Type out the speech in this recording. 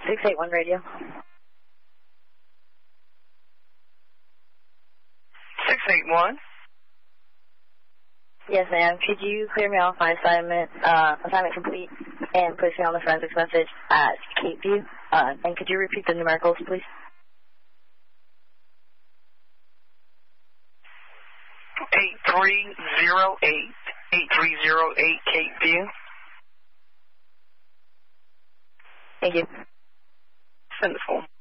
681 radio. 681. Yes, ma'am. Could you clear me off my assignment complete, and place me on the forensics message at Cape View? And could you repeat the numericals, please? 8308 Cape View. Thank you. Send the phone.